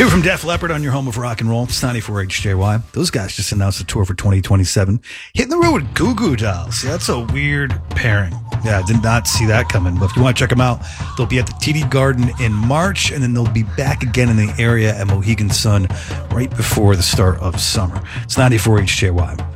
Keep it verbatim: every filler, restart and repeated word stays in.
Two from Def Leppard on your home of rock and roll. It's ninety-four H J Y. Those guys just announced a tour for twenty twenty-seven. Hitting the road with Goo Goo Dolls. Yeah, that's a weird pairing. Yeah, I did not see that coming. But if you want to check them out, they'll be at the T D Garden in March, and then they'll be back again in the area at Mohegan Sun right before the start of summer. It's ninety-four H J Y.